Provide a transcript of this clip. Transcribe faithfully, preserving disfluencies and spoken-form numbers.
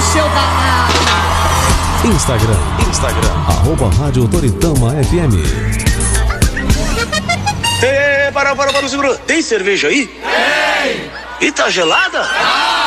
seu danado. Instagram, Instagram, arroba Rádio Toritama F M. Ei, para, para, para, segura. Tem cerveja aí? Tem! E tá gelada? Ah!